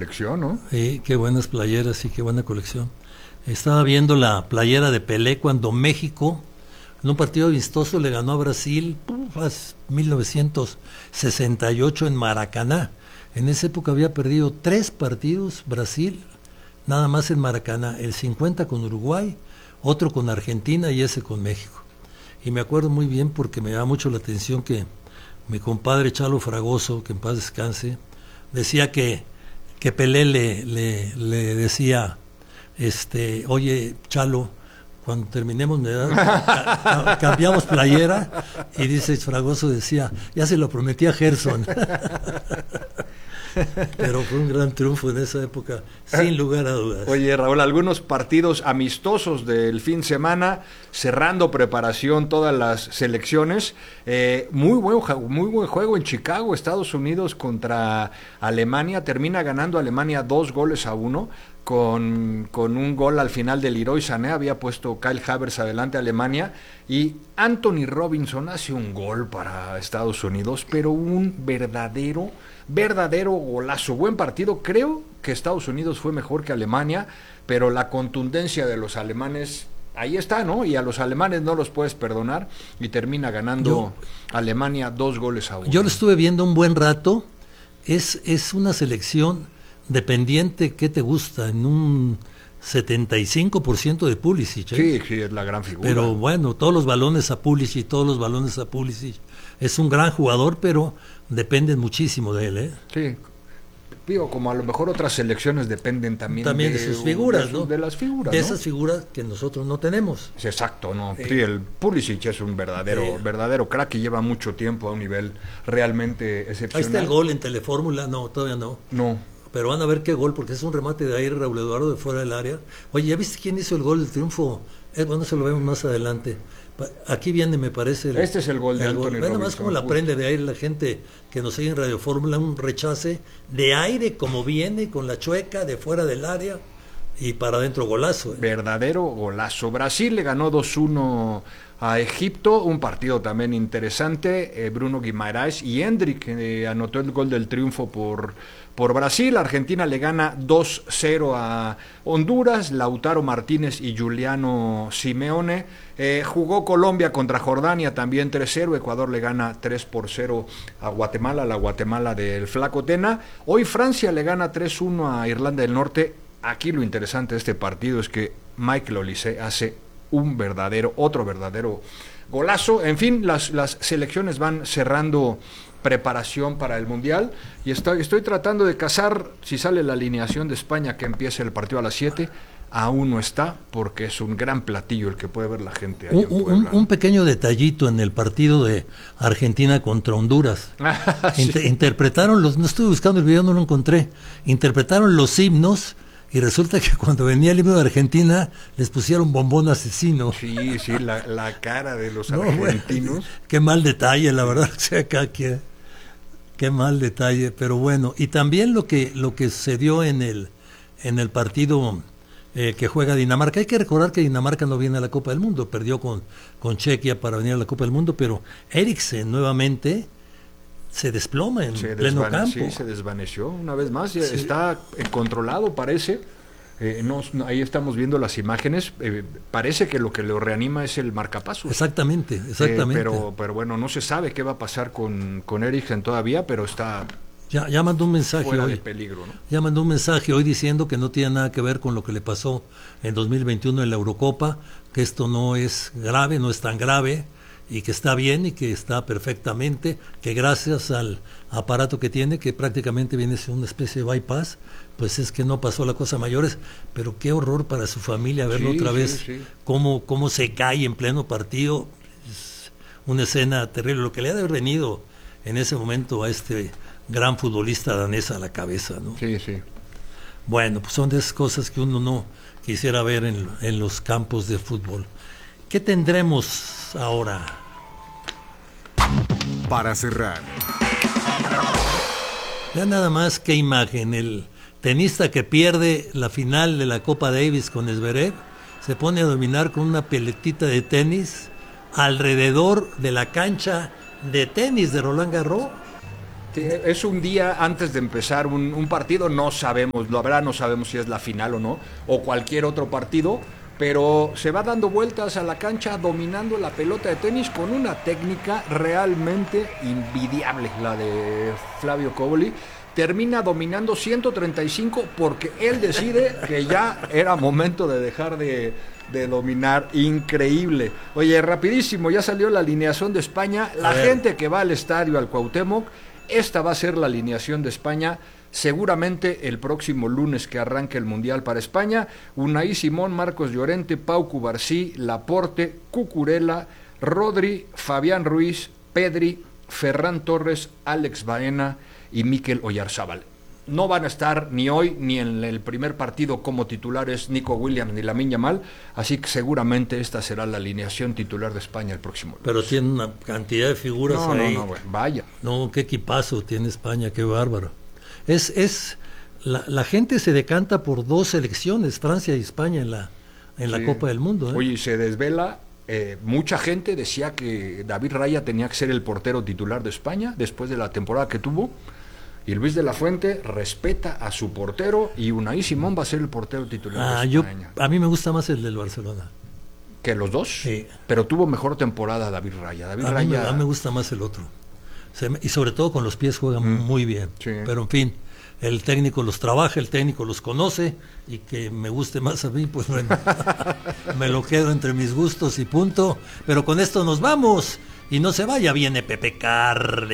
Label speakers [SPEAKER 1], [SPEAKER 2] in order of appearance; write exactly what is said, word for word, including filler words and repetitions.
[SPEAKER 1] colección, ¿no?
[SPEAKER 2] Sí, qué buenas playeras y qué buena colección. Estaba viendo la playera de Pelé cuando México, en un partido amistoso, le ganó a Brasil en mil novecientos sesenta y ocho en Maracaná. En esa época había perdido tres partidos Brasil, nada más en Maracaná, el cincuenta con Uruguay, otro con Argentina y ese con México. Y me acuerdo muy bien porque me da mucho la atención que mi compadre Chalo Fragoso, que en paz descanse, decía que, que Pelé le, le, le decía, este, oye Chalo, cuando terminemos me da, ca, cambiamos playera, y dice Fragoso, decía, ya se lo prometí a Gerson. Pero fue un gran triunfo en esa época, sin lugar a dudas.
[SPEAKER 1] Oye, Raúl, algunos partidos amistosos del fin de semana, cerrando preparación todas las selecciones. Eh, muy buen, muy buen juego en Chicago, Estados Unidos contra Alemania. Termina ganando Alemania dos goles a uno. Con, con un gol al final de Leroy Sané, había puesto Kyle Havertz adelante a Alemania, y Anthony Robinson hace un gol para Estados Unidos, pero un verdadero, verdadero golazo. Buen partido, creo que Estados Unidos fue mejor que Alemania, pero la contundencia de los alemanes, ahí está, ¿no? Y a los alemanes no los puedes perdonar, y termina ganando yo, Alemania dos goles a uno.
[SPEAKER 2] Yo lo estuve viendo un buen rato, es, es una selección dependiente, ¿qué te gusta? En un setenta y cinco por ciento de Pulisic, ¿eh?
[SPEAKER 1] Sí, sí, es la gran figura.
[SPEAKER 2] Pero bueno, todos los balones a Pulisic, todos los balones a Pulisic. Es un gran jugador, pero dependen muchísimo de él, ¿eh?
[SPEAKER 1] Sí, digo, como a lo mejor otras selecciones dependen también,
[SPEAKER 2] también de, de sus figuras,
[SPEAKER 1] de,
[SPEAKER 2] ¿no?
[SPEAKER 1] De las figuras,
[SPEAKER 2] De
[SPEAKER 1] ¿no?
[SPEAKER 2] esas figuras que nosotros no tenemos.
[SPEAKER 1] Sí, exacto, ¿no?
[SPEAKER 2] Eh,
[SPEAKER 1] sí, el Pulisic es un verdadero, eh, verdadero crack y lleva mucho tiempo a un nivel realmente excepcional.
[SPEAKER 2] Ahí está el gol en Telefórmula, no, todavía no.
[SPEAKER 1] No.
[SPEAKER 2] Pero van a ver qué gol, porque es un remate de aire, Raúl Eduardo, de fuera del área. Oye, ¿ya viste quién hizo el gol del triunfo? Eh, bueno, se lo vemos más adelante. Aquí viene, me parece. El,
[SPEAKER 1] este es el gol de
[SPEAKER 2] el
[SPEAKER 1] Anthony Robinson.
[SPEAKER 2] Bueno, más como la prende de aire la gente que nos sigue en Radio Fórmula, un rechace de aire como viene, con la chueca de fuera del área y para adentro golazo. ¿eh?
[SPEAKER 1] Verdadero golazo. Brasil le ganó dos uno a Egipto, un partido también interesante. eh, Bruno Guimaraes y Hendrick eh, anotó el gol del triunfo por, por Brasil. Argentina le gana dos cero a Honduras. Lautaro Martínez y Giuliano Simeone. Eh, jugó Colombia contra Jordania también tres cero. Ecuador le gana tres por cero a Guatemala, la Guatemala del Flaco Tena. Hoy Francia le gana tres uno a Irlanda del Norte. Aquí lo interesante de este partido es que Michael Olise hace un verdadero, otro verdadero golazo. En fin, las, las selecciones van cerrando preparación para el Mundial, y estoy, estoy tratando de cazar si sale la alineación de España, que empiece el partido a las siete. Aún no está, porque es un gran platillo el que puede ver la gente ahí
[SPEAKER 2] un,
[SPEAKER 1] en Puebla.
[SPEAKER 2] Un, un pequeño detallito en el partido de Argentina contra Honduras.
[SPEAKER 1] sí.
[SPEAKER 2] Inter, interpretaron los, no estuve buscando el video, no lo encontré, interpretaron los himnos. Y resulta que cuando venía el himno de Argentina, les pusieron bombón asesino.
[SPEAKER 1] Sí, sí, la, la cara de los no, argentinos.
[SPEAKER 2] Bueno, qué mal detalle, la verdad. O sea, acá, qué, qué mal detalle. Pero bueno, y también lo que lo que sucedió en el, en el partido eh, que juega Dinamarca. Hay que recordar que Dinamarca no viene a la Copa del Mundo. Perdió con, con Chequia para venir a la Copa del Mundo. Pero Eriksen nuevamente se desploma en
[SPEAKER 1] se
[SPEAKER 2] pleno
[SPEAKER 1] desvane-
[SPEAKER 2] campo.
[SPEAKER 1] Sí, se desvaneció una vez más. Sí. Está eh, controlado, parece. Eh, no, no, ahí estamos viendo las imágenes. Eh, parece que lo que lo reanima es el marcapasos.
[SPEAKER 2] Exactamente, exactamente.
[SPEAKER 1] Eh, pero, pero bueno, no se sabe qué va a pasar con, con Eriksen todavía, pero está
[SPEAKER 2] ya, ya mandó un mensaje
[SPEAKER 1] fuera
[SPEAKER 2] hoy.
[SPEAKER 1] de peligro, ¿no?
[SPEAKER 2] Ya mandó un mensaje hoy diciendo que no tiene nada que ver con lo que le pasó en dos mil veintiuno en la Eurocopa, que esto no es grave, no es tan grave, y que está bien y que está perfectamente, que gracias al aparato que tiene, que prácticamente viene a ser una especie de bypass, pues es que no pasó la cosa a mayores. Pero qué horror para su familia verlo
[SPEAKER 1] sí,
[SPEAKER 2] otra
[SPEAKER 1] sí,
[SPEAKER 2] vez,
[SPEAKER 1] sí. Cómo,
[SPEAKER 2] cómo se cae en pleno partido. Es una escena terrible, lo que le ha de haber venido en ese momento a este gran futbolista danés a la cabeza, ¿no?
[SPEAKER 1] Sí, sí.
[SPEAKER 2] Bueno, pues son de esas cosas que uno no quisiera ver en, en los campos de fútbol. ¿Qué tendremos ahora?
[SPEAKER 3] Para cerrar.
[SPEAKER 2] Ya nada más qué imagen. El tenista que pierde la final de la Copa Davis con Zverev se pone a dominar con una peletita de tenis alrededor de la cancha de tenis de Roland Garros.
[SPEAKER 1] Es un día antes de empezar un, un partido, no sabemos, la verdad no sabemos si es la final o no, o cualquier otro partido, pero se va dando vueltas a la cancha dominando la pelota de tenis con una técnica realmente envidiable, la de Flavio Cobolli. Termina dominando ciento treinta y cinco porque él decide que ya era momento de dejar de, de dominar. Increíble. Oye, rapidísimo, ya salió la alineación de España. La gente que va al estadio, al Cuauhtémoc, esta va a ser la alineación de España. Seguramente el próximo lunes que arranque el Mundial para España. Unai Simón, Marcos Llorente, Pau Cubarsí, Laporte, Cucurella, Rodri, Fabián Ruiz, Pedri, Ferran Torres, Alex Baena y Mikel Oyarzábal. No van a estar ni hoy ni en el primer partido como titulares Nico Williams ni Lamine Yamal, así que seguramente esta será la alineación titular de España el próximo lunes.
[SPEAKER 2] Pero tiene una cantidad de figuras
[SPEAKER 1] no,
[SPEAKER 2] ahí.
[SPEAKER 1] No, no, bueno, vaya.
[SPEAKER 2] No, qué equipazo tiene España, qué bárbaro. Es, es la, la gente se decanta por dos selecciones, Francia y España en la, en la sí. Copa del Mundo. ¿eh?
[SPEAKER 1] Oye, se desvela. Eh, mucha gente decía que David Raya tenía que ser el portero titular de España después de la temporada que tuvo, y Luis de la Fuente respeta a su portero y Unai Simón va a ser el portero titular
[SPEAKER 2] ah,
[SPEAKER 1] de España.
[SPEAKER 2] Yo, a mí me gusta más el del Barcelona.
[SPEAKER 1] ¿Que los dos?
[SPEAKER 2] Sí.
[SPEAKER 1] Pero tuvo mejor temporada David Raya. David
[SPEAKER 2] a,
[SPEAKER 1] Raya...
[SPEAKER 2] Mí me, a mí me gusta más el otro. Se me, y sobre todo con los pies juega mm. muy bien.
[SPEAKER 1] Sí.
[SPEAKER 2] Pero en fin, el técnico los trabaja, el técnico los conoce, y que me guste más a mí, pues bueno, me lo quedo entre mis gustos y punto. Pero con esto nos vamos, y no se vaya, viene Pepe Carre.